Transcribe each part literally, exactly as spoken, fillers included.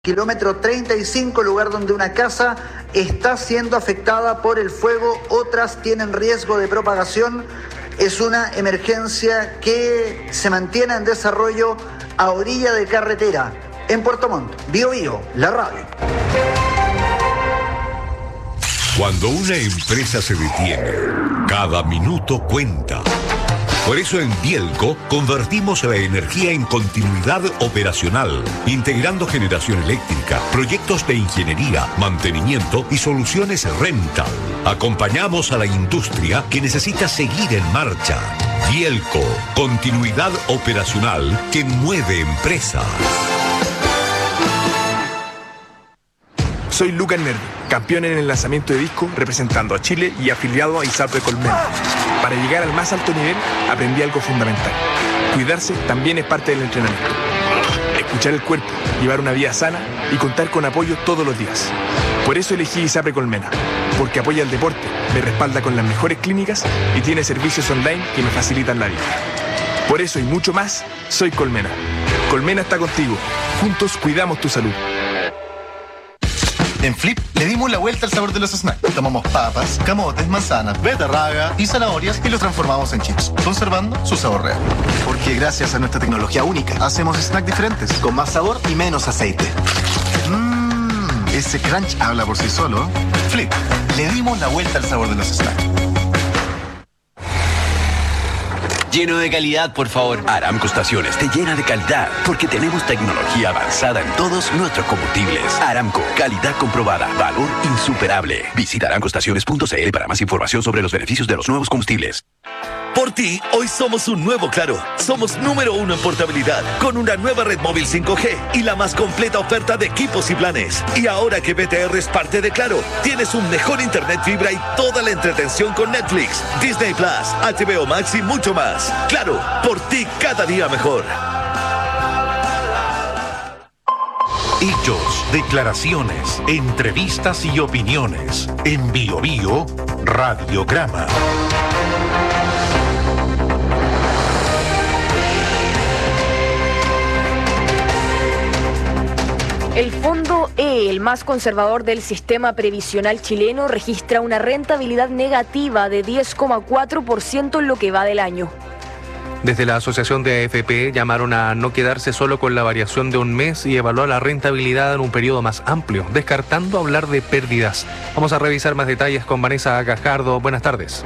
Kilómetro treinta y cinco, lugar donde una casa está siendo afectada por el fuego, otras tienen riesgo de propagación. Es una emergencia que se mantiene en desarrollo a orilla de carretera, en Puerto Montt. Bio Bio, la radio. Cuando una empresa se detiene, cada minuto cuenta. Por eso en Bielco convertimos la energía en continuidad operacional, integrando generación eléctrica, proyectos de ingeniería, mantenimiento y soluciones rental. Acompañamos a la industria que necesita seguir en marcha. Bielco, continuidad operacional que mueve empresas. Soy Lucas Nervi, campeón en el lanzamiento de disco representando a Chile y afiliado a ISAPRE Colmena. Para llegar al más alto nivel, aprendí algo fundamental. Cuidarse también es parte del entrenamiento. Escuchar el cuerpo, llevar una vida sana y contar con apoyo todos los días. Por eso elegí ISAPRE Colmena, porque apoya el deporte, me respalda con las mejores clínicas y tiene servicios online que me facilitan la vida. Por eso y mucho más, soy Colmena. Colmena está contigo. Juntos cuidamos tu salud. En Flip le dimos la vuelta al sabor de los snacks. Tomamos papas, camotes, manzanas, beterraga y zanahorias y los transformamos en chips, conservando su sabor real. Porque gracias a nuestra tecnología única, hacemos snacks diferentes, con más sabor y menos aceite. Mmm, ese crunch habla por sí solo. Flip, le dimos la vuelta al sabor de los snacks. Lleno de calidad, por favor. Aramco Estaciones te llena de calidad porque tenemos tecnología avanzada en todos nuestros combustibles. Aramco, calidad comprobada, valor insuperable. Visita aramco estaciones punto c l para más información sobre los beneficios de los nuevos combustibles. Por ti, hoy somos un nuevo Claro. Somos número uno en portabilidad, con una nueva red móvil cinco G y la más completa oferta de equipos y planes. Y ahora que B T R es parte de Claro, tienes un mejor internet fibra y toda la entretención con Netflix, Disney Plus, H B O Max y mucho más. Claro, por ti cada día mejor. Hechos, declaraciones, entrevistas y opiniones. En Bio Bio, Radiograma. El Fondo E, el más conservador del sistema previsional chileno, registra una rentabilidad negativa de diez coma cuatro por ciento en lo que va del año. Desde la Asociación de A F P llamaron a no quedarse solo con la variación de un mes y evaluar la rentabilidad en un periodo más amplio, descartando hablar de pérdidas. Vamos a revisar más detalles con Vanessa Gajardo. Buenas tardes.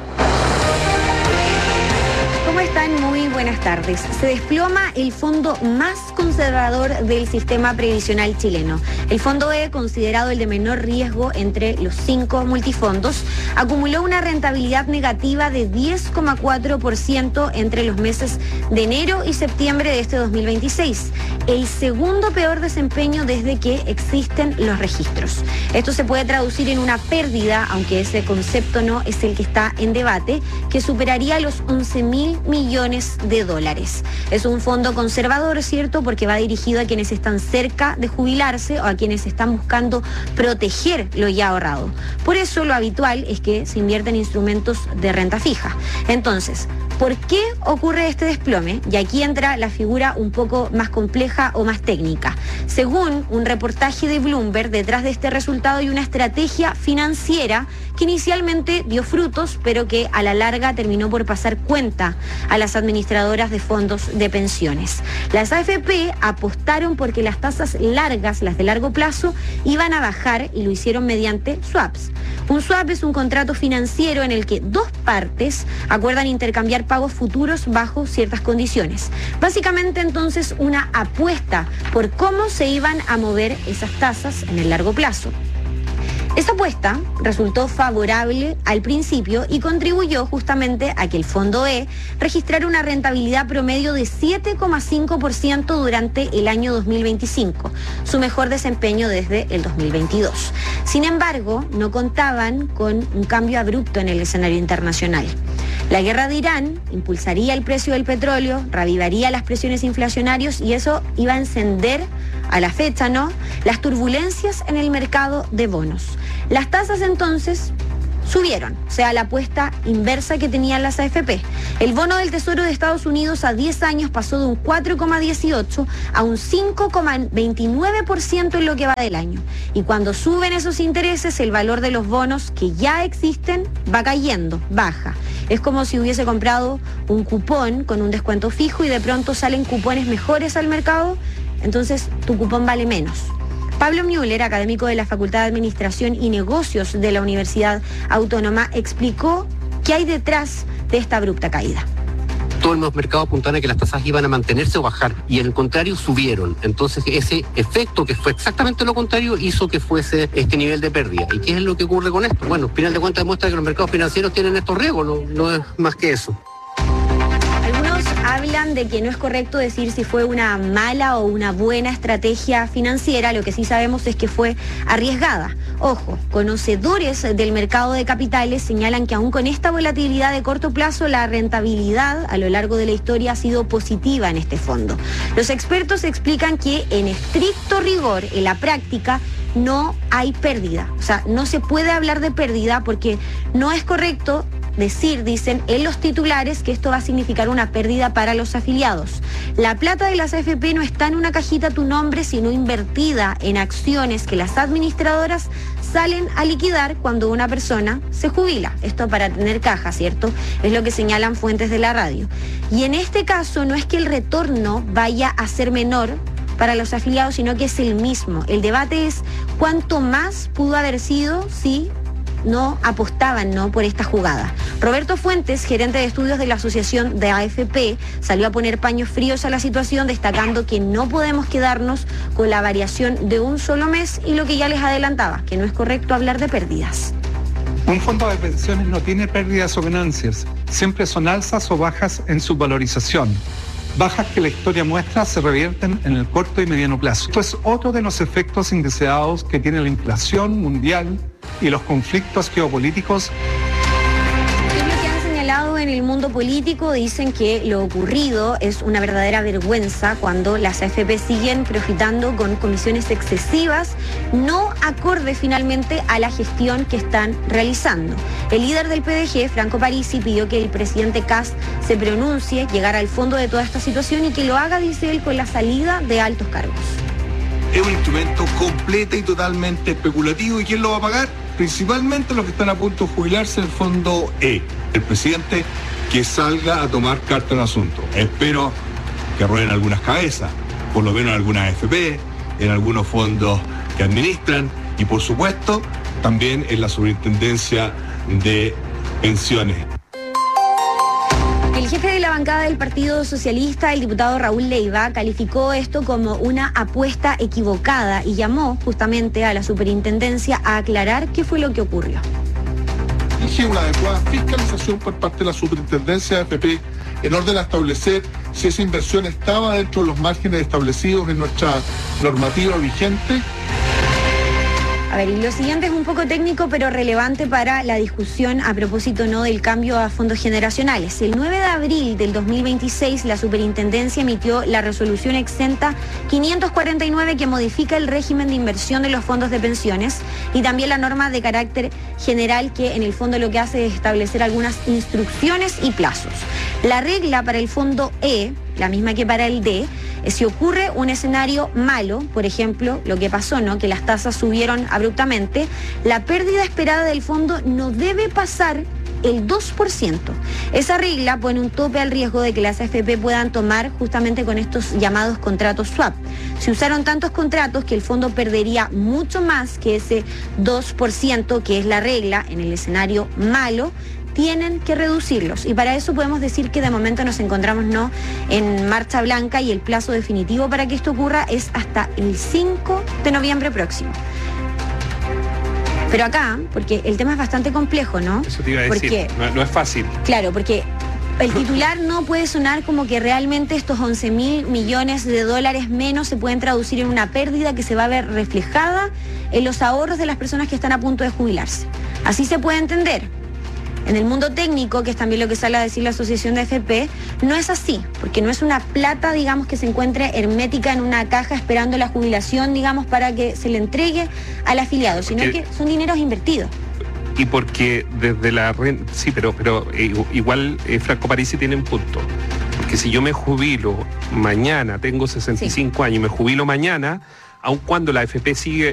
¿Cómo están? Muy buenas tardes. Se desploma el fondo más conservador del sistema previsional chileno. El Fondo E, considerado el de menor riesgo entre los cinco multifondos, acumuló una rentabilidad negativa de diez coma cuatro por ciento entre los meses de enero y septiembre de este dos mil veintiséis, el segundo peor desempeño desde que existen los registros. Esto se puede traducir en una pérdida, aunque ese concepto no es el que está en debate, que superaría los once mil millones de dólares. Es un fondo conservador, ¿cierto?, porque va dirigido a quienes están cerca de jubilarse o a quienes están buscando proteger lo ya ahorrado. Por eso lo habitual es que se invierte en instrumentos de renta fija. Entonces, ¿por qué ocurre este desplome? Y aquí entra la figura un poco más compleja o más técnica. Según un reportaje de Bloomberg, detrás de este resultado hay una estrategia financiera que inicialmente dio frutos, pero que a la larga terminó por pasar cuenta a las administradoras de fondos de pensiones. Las A F P apostaron porque las tasas largas, las de largo plazo, iban a bajar y lo hicieron mediante swaps. Un swap es un contrato financiero en el que dos partes acuerdan intercambiar pagos futuros bajo ciertas condiciones. Básicamente, entonces, una apuesta por cómo se iban a mover esas tasas en el largo plazo. Esta apuesta resultó favorable al principio y contribuyó justamente a que el Fondo E registrara una rentabilidad promedio de siete coma cinco por ciento durante el año dos mil veinticinco, su mejor desempeño desde el dos mil veintidós. Sin embargo, no contaban con un cambio abrupto en el escenario internacional. La guerra de Irán impulsaría el precio del petróleo, reavivaría las presiones inflacionarias y eso iba a encender a la fecha, ¿no?, las turbulencias en el mercado de bonos. Las tasas entonces subieron, o sea, la apuesta inversa que tenían las A F P. El bono del Tesoro de Estados Unidos a diez años pasó de un cuatro coma dieciocho a un cinco coma veintinueve por ciento en lo que va del año. Y cuando suben esos intereses, el valor de los bonos que ya existen va cayendo, baja. Es como si hubiese comprado un cupón con un descuento fijo y de pronto salen cupones mejores al mercado, entonces tu cupón vale menos. Pablo Müller, académico de la Facultad de Administración y Negocios de la Universidad Autónoma, explicó qué hay detrás de esta abrupta caída. Todos los mercados apuntaban a que las tasas iban a mantenerse o bajar, y al contrario subieron. Entonces ese efecto, que fue exactamente lo contrario, hizo que fuese este nivel de pérdida. ¿Y qué es lo que ocurre con esto? Bueno, al final de cuentas demuestra que los mercados financieros tienen estos riesgos, no, no es más que eso. Hablan de que no es correcto decir si fue una mala o una buena estrategia financiera. Lo que sí sabemos es que fue arriesgada. Ojo, conocedores del mercado de capitales señalan que aún con esta volatilidad de corto plazo, la rentabilidad a lo largo de la historia ha sido positiva en este fondo. Los expertos explican que en estricto rigor, en la práctica, no hay pérdida. O sea, no se puede hablar de pérdida porque no es correcto decir, dicen, en los titulares que esto va a significar una pérdida para los afiliados. La plata de las A F P no está en una cajita a tu nombre, sino invertida en acciones que las administradoras salen a liquidar cuando una persona se jubila. Esto para tener caja, ¿cierto? Es lo que señalan fuentes de la radio. Y en este caso no es que el retorno vaya a ser menor para los afiliados, sino que es el mismo. El debate es cuánto más pudo haber sido si no apostaban, ¿no?, por esta jugada. Roberto Fuentes, gerente de estudios de la Asociación de A F P, salió a poner paños fríos a la situación, destacando que no podemos quedarnos con la variación de un solo mes y lo que ya les adelantaba, que no es correcto hablar de pérdidas. Un fondo de pensiones no tiene pérdidas o ganancias, siempre son alzas o bajas en su valorización. Bajas que la historia muestra se revierten en el corto y mediano plazo. Esto es otro de los efectos indeseados que tiene la inflación mundial y los conflictos geopolíticos. En el mundo político dicen que lo ocurrido es una verdadera vergüenza cuando las A F P siguen profitando con comisiones excesivas, no acorde finalmente a la gestión que están realizando. El líder del P D G, Franco Parisi, pidió que el presidente Kast se pronuncie, llegar al fondo de toda esta situación y que lo haga, dice él, con la salida de altos cargos. Es un instrumento completo y totalmente especulativo. ¿Y quién lo va a pagar? Principalmente los que están a punto de jubilarse en el fondo E. El presidente que salga a tomar carta en el asunto. Espero que rueden algunas cabezas, por lo menos en algunas A F P, en algunos fondos que administran y por supuesto también en la superintendencia de pensiones. El jefe de la bancada del Partido Socialista, el diputado Raúl Leiva, calificó esto como una apuesta equivocada y llamó justamente a la superintendencia a aclarar qué fue lo que ocurrió. Exige una adecuada fiscalización por parte de la superintendencia de A F P en orden a establecer si esa inversión estaba dentro de los márgenes establecidos en nuestra normativa vigente. A ver, y lo siguiente es un poco técnico, pero relevante para la discusión a propósito, ¿no?, del cambio a fondos generacionales. El nueve de abril del dos mil veintiséis, la superintendencia emitió la resolución exenta quinientos cuarenta y nueve que modifica el régimen de inversión de los fondos de pensiones y también la norma de carácter general que en el fondo lo que hace es establecer algunas instrucciones y plazos. La regla para el fondo E, la misma que para el D, si ocurre un escenario malo, por ejemplo, lo que pasó, ¿no?, que las tasas subieron abruptamente, la pérdida esperada del fondo no debe pasar el dos por ciento. Esa regla pone un tope al riesgo de que las A F P puedan tomar justamente con estos llamados contratos swap. Se usaron tantos contratos que el fondo perdería mucho más que ese dos por ciento, que es la regla en el escenario malo. Tienen que reducirlos y para eso podemos decir que de momento nos encontramos no en marcha blanca y el plazo definitivo para que esto ocurra es hasta el cinco de noviembre próximo. Pero acá, porque el tema es bastante complejo, ¿no? Eso te iba a decir, porque, no, no es fácil. Claro, porque el titular no puede sonar como que realmente estos once mil millones de dólares menos se pueden traducir en una pérdida que se va a ver reflejada en los ahorros de las personas que están a punto de jubilarse. Así se puede entender. En el mundo técnico, que es también lo que sale a decir la Asociación de A F P, no es así, porque no es una plata, digamos, que se encuentre hermética en una caja esperando la jubilación, digamos, para que se le entregue al afiliado, sino que son dineros invertidos. y porque desde la renta, sí, pero, pero eh, igual eh, Franco Parisi tiene un punto, porque si yo me jubilo mañana, tengo sesenta y cinco sí. años y me jubilo mañana, aun cuando la A F P sigue